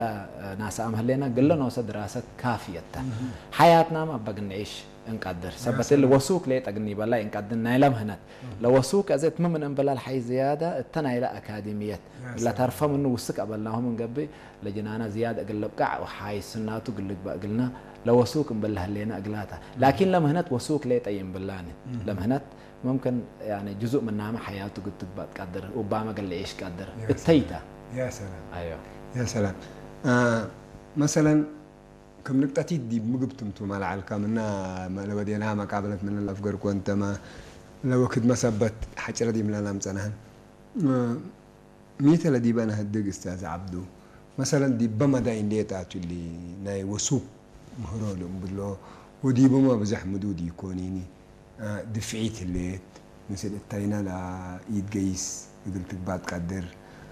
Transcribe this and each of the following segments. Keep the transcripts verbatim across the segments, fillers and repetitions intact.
ناس أمهلنا قلنا وصل دراسة كافية حياتنا ما بقى نعيش نقدر سبت اللي وسوق ليه تقني بلا نقدر نعلم هنا لو وسوق أزت ممن أن بلا الحي زيادة التنا إلى أكاديميات لا تعرف منه وسق قبلناهم من قبل لجنانا زيادة قل قع وحي سنات وقل بقى قلنا لو وسوق بلا هلينا أقلاته لكن لما هنا وسوق ليه تيم بلاني لما هنا ممكن يعني جزء من نعم حياته قد تبقى تقدر وباما قال لي إيش قدر التيتا يا سلام أيوه يا سلام آه مثلا كم نقطتي دي مجبتم توم على الكامنا ما لو بديناها ما قابلت من الأفكار كنت ما لو كنت ما سبت حجرة دي من الألام سنها آه ميتة دي بنا هدق استاذ عبدو مثلا دي بما دا إندي تاعتو اللي ناي وسوق مهرولهم بالله ودي بما بزحمدو دي يكونيني آه دفعيت اللي مثل التاينا لا يتقيس قلت بعد قدر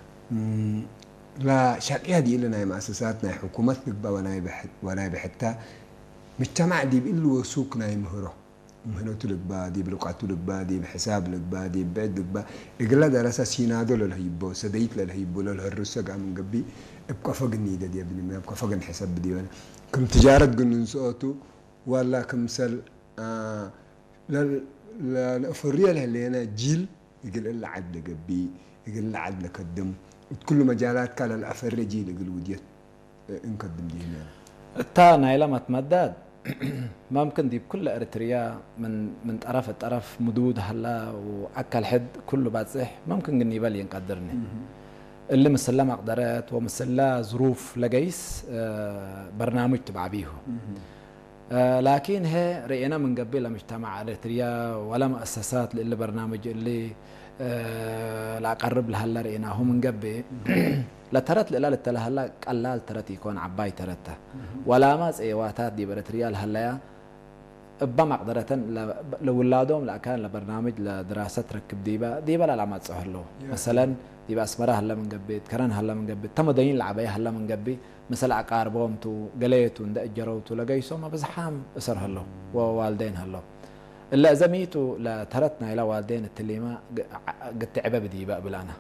لا شرقية دي لنا مؤسساتنا حكومتنا بقى ونا بحت ونا بحتى مجتمع دي بيقولوا سوقنا يمهره مهنة لك بقى دي بلقعة لك بقى دي بحساب لك بقى دي بعد لك بقى يقول دراسة سينادو للهيبو سديت للهيبو للهرسة قام قبي ابقى فوقني ده دي ابني ما ابقى فوقن حساب دي ولا كم تجارة قلنا نسوتو ولا كم سل آه لا لا الفرية اللي هنا جيل يقول إلا عدل قبي يقول إلا عدل قدم كل مجالات كان الأفرجي لقل وديت نقدم دي هنا التانا إلى ما تمدد ممكن دي بكل إريتريا من من طرف الطرف مدود هلا وأكل حد كله بعد صح ممكن إني بالي ينقدرني اللي مسلا مقدرات ومسلا ظروف لجيس برنامج تبع بيهم لكن هي رأينا من قبل مجتمع إريتريا ولا مؤسسات اللي برنامج اللي لا قرب لها هلا رأيناه من قبل لا ترت لا لتلا هلا قلال ترت يكون عباي ترته ولا ما سيواتات دي برتريال هلا بما قدرة لولادهم لا كان لبرنامج لدراسة ركب ديبا ديبا لا ما تصهر له مثلا ديبا اسمرا هلا من قبل كران هلا من قبل تمدين العباية هلا من قبل مثلا عقاربهم تو قليتو ندأجروتو لقيسو ما بزحام اسر هلا ووالدين هلا إلا زميتو لا ترتنا إلى والدين التليمة قد تعبا بدي بقى بلانا